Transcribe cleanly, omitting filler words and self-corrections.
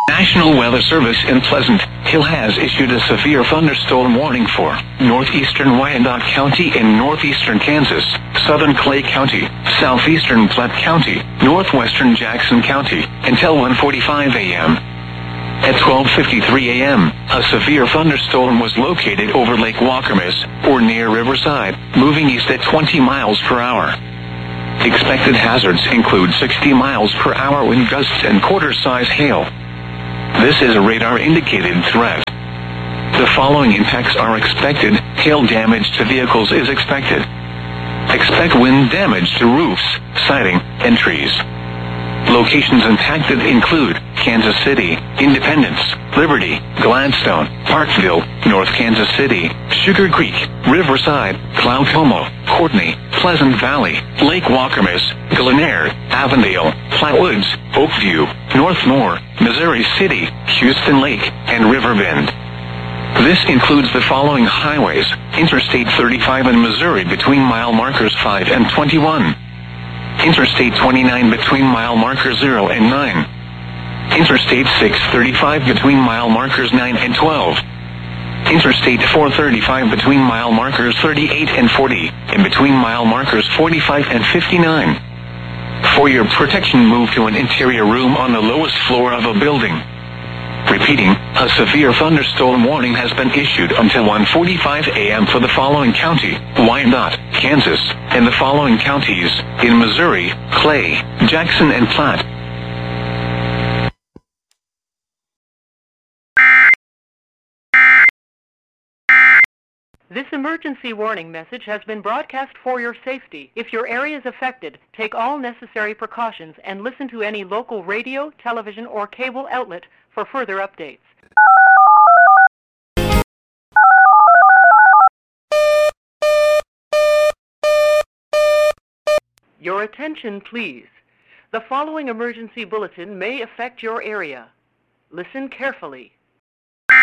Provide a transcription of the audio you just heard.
National Weather Service in Pleasant Hill has issued a severe thunderstorm warning for northeastern Wyandotte County in northeastern Kansas, southern Clay County, southeastern Platte County, northwestern Jackson County, until 1:45 a.m. At 12:53 a.m., a severe thunderstorm was located over Lake Wakamis, or near Riverside, moving east at 20 miles per hour. Expected hazards include 60 miles per hour wind gusts and quarter-size hail. This is a radar-indicated threat. The following impacts are expected. Hail damage to vehicles is expected. Expect wind damage to roofs, siding, and trees. Locations impacted include Kansas City, Independence, Liberty, Gladstone, Parkville, North Kansas City, Sugar Creek, Riverside, Glaucoma, Courtney, Pleasant Valley, Lake Wakamis, Glenair, Avondale, Flatwoods, Oakview, North Moore, Missouri City, Houston Lake, and Riverbend. This includes the following highways: Interstate 35 in Missouri between mile markers 5 and 21. Interstate 29 between mile markers 0 and 9. Interstate 635 between mile markers 9 and 12. Interstate 435 between mile markers 38 and 40, and between mile markers 45 and 59. For your protection, move to an interior room on the lowest floor of a building. Repeating, a severe thunderstorm warning has been issued until 1:45 a.m. for the following county: Wyandotte, Kansas, and the following counties in Missouri: Clay, Jackson, and Platte. This emergency warning message has been broadcast for your safety. If your area is affected, take all necessary precautions and listen to any local radio, television, or cable outlet for further updates. Your attention, please. The following emergency bulletin may affect your area. Listen carefully.